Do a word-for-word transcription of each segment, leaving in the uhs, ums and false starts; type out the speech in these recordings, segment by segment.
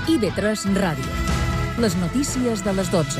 I B tres Ràdio. Les notícies de les dotze.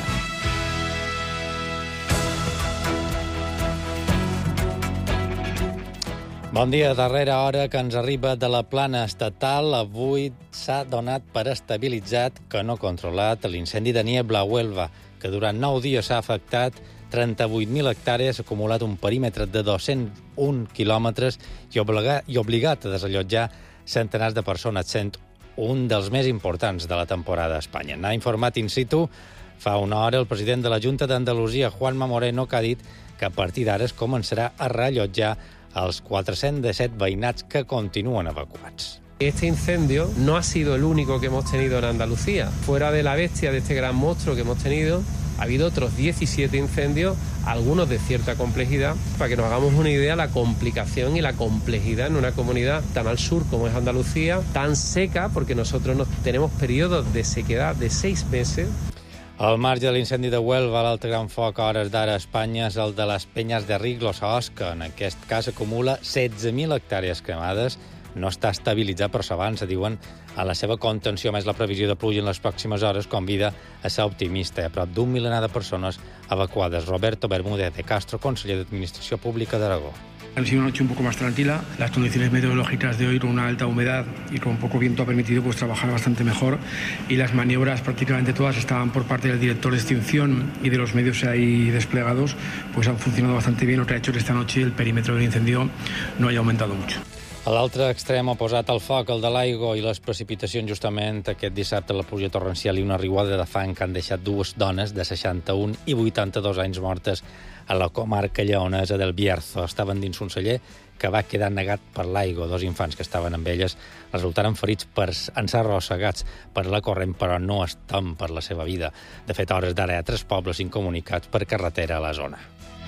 Bon dia. Darrera hora que ens arriba de la plana estatal, avui s'ha donat per estabilitzat que no controlat l'incendi de Niebla a Huelva, que durant nou dies s'ha afectat trenta-vuit mil hectàrees, ha acumulat un perímetre de dos-cents un quilòmetres i, obliga, i obligat a desallotjar centenars de persones, sent un dels més importants de la temporada a Espanya. N'ha informat in situ fa una hora el president de la Junta d'Andalusia, Juanma Moreno, que ha dit que a partir d'ara es començarà a reallotjar als quatre-cents disset veïnats que continuen evacuats. Este incendio no ha sido el único que hemos tenido en Andalucía. Fuera de la bestia de este gran monstruo que hemos tenido, ha habido otros diecisiete incendios, algunos de cierta complejidad. Para que nos hagamos una idea, la complicación y la complejidad en una comunidad tan al sur como es Andalucía, tan seca, porque nosotros no, tenemos periodos de sequedad de seis meses. Al marge de l'incendi de Huelva, l'altre gran foc a hores d'ara a Espanya és el de les penyes de Riglos a Osca. En aquest cas acumula setze mil hectàrees cremades. No està estabilitzat, però s'avança, diuen, a la seva contenció. Més la previsió de pluja en les pròximes hores convida a ser optimista. Hi ha prop d'un milenar de persones evacuades. Roberto Bermúdez de Castro, conseller d'Administració Pública d'Aragó. Ha sido una noche un poco más tranquila. Las condiciones meteorológicas de hoy, con una alta humedad y con poco viento, ha permitido pues trabajar bastante mejor, y las maniobras prácticamente todas estaban por parte del director de extinción y de los medios ahí desplegados, pues han funcionado bastante bien, lo que ha hecho que esta noche el perímetro del incendio no haya aumentado mucho. A l'altre extrem oposat al foc, el de l'aigua i les precipitacions, justament aquest dissabte la pluja torrencial i una riuada de fang que han deixat dues dones de seixanta-un i vuitanta-dos anys mortes a la comarca lleonesa del Bierzo. Estaven dins un celler que va quedar negat per l'aigua. Dos infants que estaven amb elles resultaren ferits per ser arrossegats per la corrent, però no estan per la seva vida. De fet, a hores d'ara hi ha tres pobles incomunicats per carretera a la zona.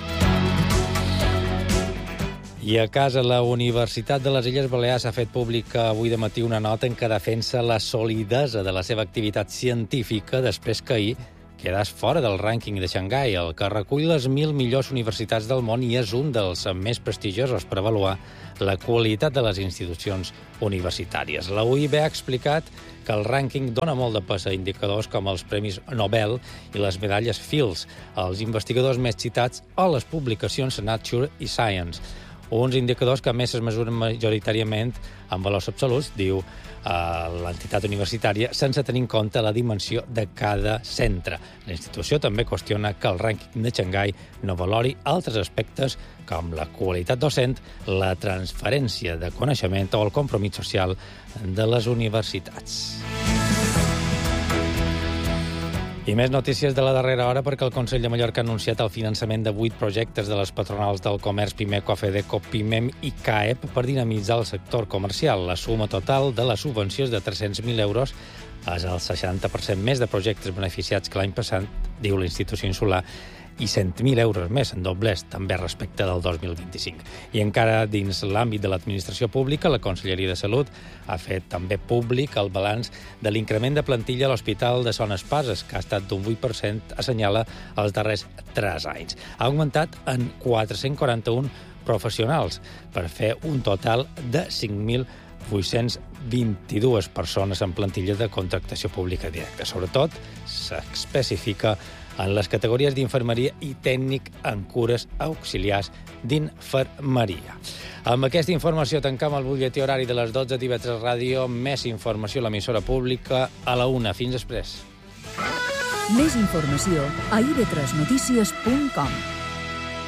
I a casa, la Universitat de les Illes Balears ha fet pública avui de matí una nota en què defensa la solidesa de la seva activitat científica després que ahir quedàs fora del rànquing de Xangai, el que recull les mil millors universitats del món i és un dels més prestigiosos per avaluar la qualitat de les institucions universitàries. La U I B ha explicat que el rànquing dona molt de pes a indicadors com els Premis Nobel i les medalles Fields, els investigadors més citats o les publicacions Nature i Science. Uns indicadors que a més es mesuren majoritàriament en valors absoluts, diu eh, l'entitat universitària, sense tenir en compte la dimensió de cada centre. La institució també qüestiona que el rànquing de Xangai no valori altres aspectes com la qualitat docent, la transferència de coneixement o el compromís social de les universitats. I més notícies de la darrera hora, perquè el Consell de Mallorca ha anunciat el finançament de vuit projectes de les patronals del comerç Pimeco, Fedeco, Pimem i CAEP per dinamitzar el sector comercial. La suma total de les subvencions de tres-cents mil euros és el seixanta per cent més de projectes beneficiats que l'any passat, diu la institució insular, i cent mil euros més en doblers, també respecte del dos mil vint-i-cinc. I encara dins l'àmbit de l'administració pública, la Conselleria de Salut ha fet també públic el balanç de l'increment de plantilla a l'Hospital de Son Espases, que ha estat d'un vuit per cent, assenyala, els darrers tres anys. Ha augmentat en quatre-cents quaranta-un professionals, per fer un total de cinc mil vuit-cents vint-i-dues persones en plantilla de contractació pública directa. Sobretot, s'especifica en les categories d'infermeria i tècnic en cures auxiliars d'infermeria. Amb aquesta informació tancam el butlletí horari de les dotze d'I B tres Ràdio. Més informació a l'emissora pública a la una. Fins després. Més informació a i be tres notícies punt com.